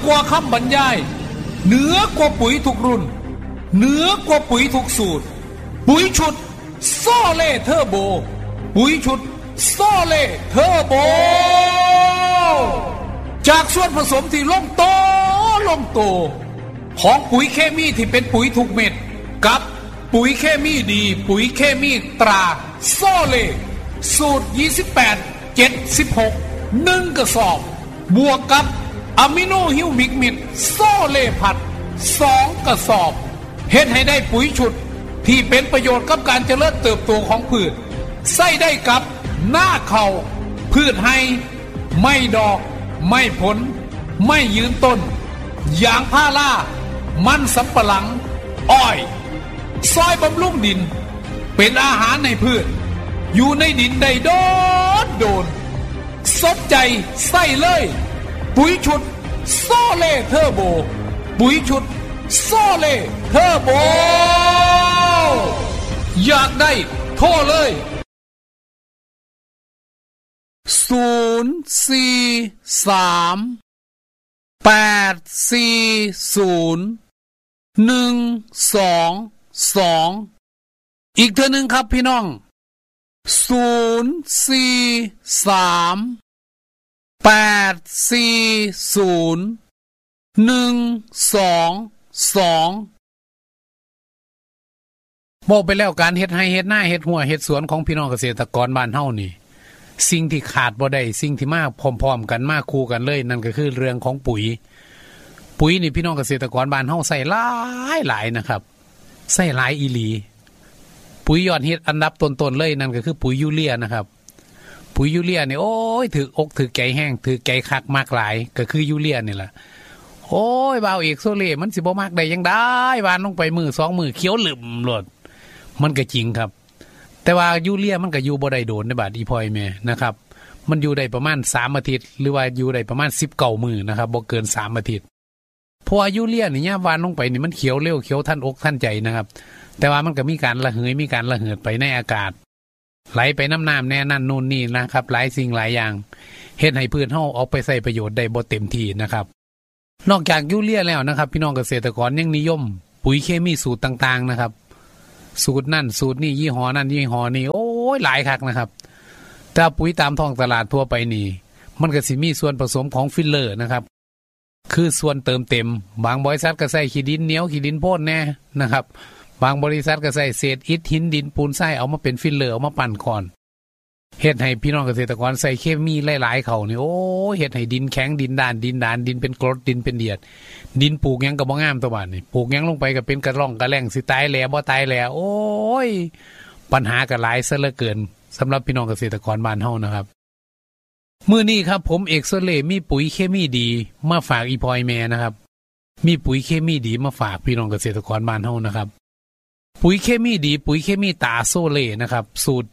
กว่าคำบรรยายเหนือกว่าปุ๋ยทุกรุ่นเหนือกว่าปุ๋ยทุกสูตรปุ๋ยชุดโซเล่เทอร์โบปุ๋ยชุดโซเล่เทอร์โบจากส่วนผสมที่ลงโตของปุ๋ยเคมีที่เป็นปุ๋ยทุกเม็ดกับปุ๋ยเคมีดีปุ๋ยเคมีตราโซเล่สูตร28 76 1กระสอบบวกกับอะมิโนฮิวมิกมิดโซเล่ผัด2กระสอบเฮ็ดให้ได้ปุ๋ยชุดที่เป็นประโยชน์กับการเจริญเติบโตของพืชใส่ได้กับหน้าเขาพืชให้ไม่ดอกไม่ผลไม่ยืนต้นยางพารามันสำปะหลังอ้อยซอยบำรุงดินเป็นอาหารในพืชอยู่ในดินได้โดนสนใจใส่เลยปุ๋ยชุดโซเล่เทอร์โบปุ๋ยชุดโซเล่เทอร์โบอยากได้โทรเลย043-840-122อีกเทื่อนึงครับพี่น้อง043-840-122บอกไปแล้วการเฮ็ดไร่เฮ็ดนาเฮ็ดหัวเฮ็ดสวนของพี่น้องเกษตรกรบ้านเฮานี่สิ่งที่ขาดบ่ได้สิ่งที่มาพร้อมๆกันมาคู่กันเลยนั่นก็คือเรื่องของปุ๋ยนี่พี่น้องเกษตรกรบ้านเฮาใส่หลายนะครับใส่หลายอีหลีปุ๋ยยอดฮิตอันดับต้นๆเลยนั่นก็คือปุ๋ยยูเรียนะครับปุ๋ยยูเรียนี่โอ้ยถืออกถือใจแห้งถือใจคักมากหลายก็คือยูเรียนี่แหละโอ้ยบ่าวเอกโซเล่มันสิบ่มากได้ยังได้วานลงไปมือ2มือเขียวลืมโลดมันก็จริงครับแต่ว่ายูเรียมันก็อยู่บ่ได้โดนในบาดอีพอยแม่นะครับมันอยู่ได้ประมาณ3อาทิตย์หรือว่าอยู่ได้ประมาณ19มื้อนะครับบ่เกิน3อาทิตย์เพราะยูเรียนี่ยามวานลงไปนี่มันเขียวเร็วเขียวทันอกทันใจนะครับแต่ว่ามันก็มีการระเหยมีการระเหิดไปในอากาศไหลไปน้ำแน่นั่นนู่นนี่นะครับหลายสิ่งหลายอย่างเฮ็ดให้พืชเฮาออกไปใช้ประโยชน์ได้บ่เต็มที่นะครับนอกจากยูเรียแล้วนะครับพี่น้องเกษตรกรยังนิยมปุ๋ยเคมีสูตรต่างๆนะครับสูตรนั่นสูตรนี่ยี่ห้อนั่นยี่ห้อนี่โอ้ยหลายคักนะครับแต่ปุ๋ยตามท้องตลาดทั่วไปนี่มันก็สิมีส่วนผสมของฟิลเลอร์นะครับคือส่วนเติมเต็มบางบริษัทก็ใส่ขี้ดินเหนียวขี้ดินโพดแน่นะครับบางบริษัทก็ใส่เศษอิฐหินดินปูนทรายเอามาเป็นฟิลเลอร์เอามาปั่นก่อนเฮ็ดให้พี่น้องเกษตรกรใส่เคมีหลายๆเข้านี่โอ้เฮ็ดให้ดินแข็งดินด้านดินเป็นกรดดินเป็นเดียดดินปลูกหยังก็บ่งามตัวบ้านนี่ปลูกหยังลงไปก็เป็นกระร่องกระแล่งสิตายแหล่บ่ตายแหล่โอ้ยปัญหาก็หลายซะเหลือเกินสำหรับพี่น้องเกษตรกรบ้านเฮานะครับมื้อนี้ครับผมเอกโซเล่มีปุ๋ยเคมีดีมาฝากอีพอยแม่นะครับมีปุ๋ยเคมีดีมาฝากพี่น้องเกษตรกรบ้านเฮานะครับปุ๋ยเคมีดีปุ๋ยเคมีตาโซเล่นะครับสูตร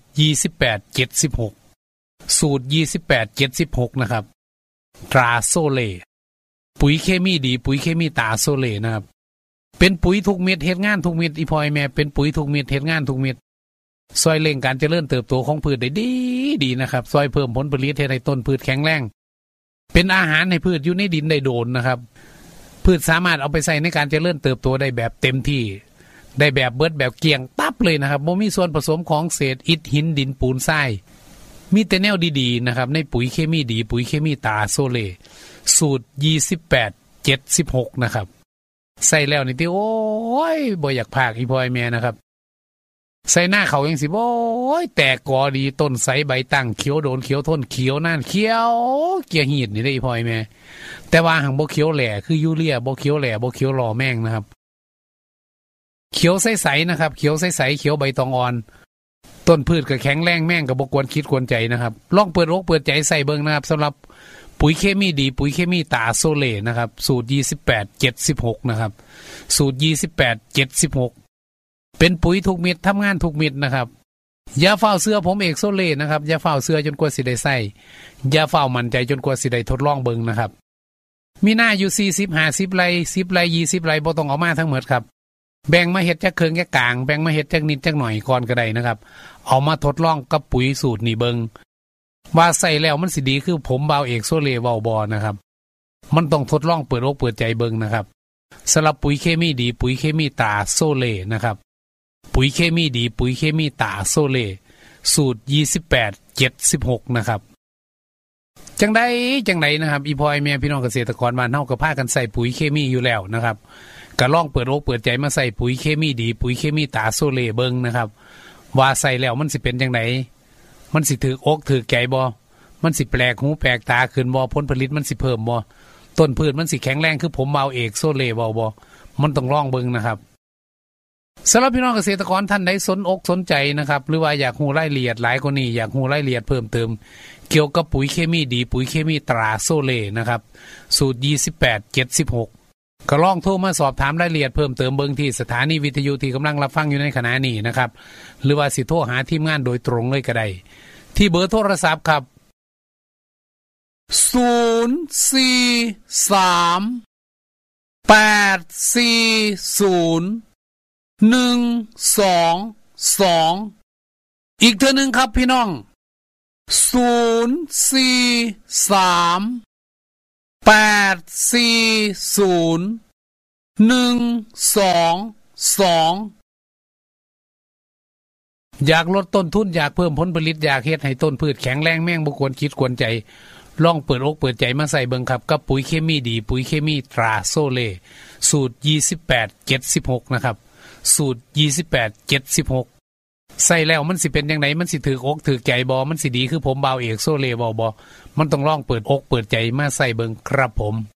2876สูตร2876นะครับตราโซเล่ปุ๋ยเคมีดีปุ๋ยเคมีตาโซเล่นะครับเป็นปุ๋ยทุกเม็ดเฮ็ดงานทุกเม็ดอีพอยแม่เป็นปุ๋ยทุกเม็ดเฮ็ดงานทุกเม็ดซอยเร่งการเจริญเติบโตของพืชได้ดีนะครับซอยเพิ่มผลผลิตให้ต้นพืชแข็งแรงเป็นอาหารให้พืชอยู่ในดินได้โดนนะครับพืชสามารถเอาไปใส่ในการเจริญเติบโตได้แบบเต็มที่ได้แบบเบิดแบบเกลี่ยงตับเลยนะครับบ่มีส่วนผสมของเศษอิฐหินดินปูนทรายมีแต่แนวดีๆนะครับในปุ๋ยเคมีดีปุ๋ยเคมีตาโซเล่สูตร2876นะครับใส่แล้วนี่ติโอ้ยบ่อยากพากอีพอยแม่นะครับใส่หน้าเขาจังสิโอ้ยแตกกอดีต้นใสใบตั้งเขียวโดนเขียวทนเขียวนั่นเขียวเกียหีดนี่ได้อีพอยแม่แต่ว่าหังบ่เขียวแหล่คือยูเรียบ่เขียวแหล่บ่เขียวหล่อแม่งนะครับเขียวใสๆนะครับเขียวใสๆเขียวใบตองอ่อนต้นพืชก็แข็งแรงแม่งก็บ่ควรคิดควรใจนะครับลองเปิดอกเปิดใจใส่เบิ่งนะครับสำหรับปุ๋ยเคมีดีปุ๋ยเคมีตาโซเล่นะครับสูตร2876นะครับสูตร2876เป็นปุ๋ยทุกเม็ดทำงานทุกเม็ดนะครับอย่าเฝ้าเสื้อผมเอกโซเล่นะครับอย่าเฝ้าเสื้อจนกว่าสิได้ใส่อย่าเฝ้ามั่นใจจนกว่าสิได้ทดลองเบิ่งนะครับมีหน้าอยู่40-50 ไร่10 ไร่20 ไร่บ่ต้องเอามาทั้งหมดครับแบ่งมาเฮ็ดจักเครื่องจักกลางแบ่งมาเฮ็ดจักนิดจักหน่อยก่อนก็ได้นะครับเอามาทดลองกับปุ๋ยสูตรนี้เบิ่งว่าใส่แล้วมันสิดีคือผมบ่าวเอกโซเล่เว้าบ่นะครับมันต้องทดลองเปิดอกเปิดใจเบิ่งนะครับสำหรับปุ๋ยเคมีดีปุ๋ยเคมีตาโซเล่นะครับปุ๋ยเคมีดีปุ๋ยเคมีตาโซเล่สูตร2876นะครับจังไดนะครับอีพอยแม่พี่น้องเกษตรกรบ้านเฮาก็พากันใส่ปุ๋ยเคมีอยู่แล้วนะครับก็ลองเปิดอกเปิดใจมาใส่ปุ๋ยเคมีดีปุ๋ยเคมีตาโซเล่เบิ่งนะครับว่าใส่แล้วมันสิเป็นจังไดมันสิถืออกถือใจบ่มันสิแปลกหูแปลกตาขึ้นบ่ผลผลิตมันสิเพิ่มบ่ต้นพืชมันสิแข็งแรงคือผมเบาเอกโซเล่บ่มันต้องลองเบิ่งนะครับสำหรับพี่น้องเกษตรกรท่านใดสนอกสนใจนะครับหรือว่าอยากรู้รายละเอียดหลายกว่านี้อยากรู้รายละเอียดเพิ่มเติมเกี่ยวกับปุ๋ยเคมีดีปุ๋ยเคมีตราโซเล่นะครับสูตร2876ก็ลองโทรมาสอบถามรายละเอียดเพิ่มเติมเบิ่งที่สถานีวิทยุที่กำลังรับฟังอยู่ในขณะนี้นะครับหรือว่าสิโทรหาทีมงานโดยตรงเลยก็ได้ที่เบอร์โทรศัพท์ครับ0438012อีกเทื่อนึงครับพี่น้อง0438012อยากลดต้นทุนอยากเพิ่มผลผลิตอยากเฮ็ดให้ต้นพืชแข็งแรงแม่งบ่ควรคิดควรใจลองเปิดอกเปิดใจมาใส่เบิ่งครับกับปุ๋ยเคมีดีปุ๋ยเคมีตราโซเล่สูตร2876นะครับสูตร2876ใส่แล้วมันสิเป็นจังไดมันสิถืออกถือใจบ่มันสิดีคือผมเบาเอกโซเล่บ่มันต้องลองเปิดอกเปิดใจมาใส่เบิ่งครับผม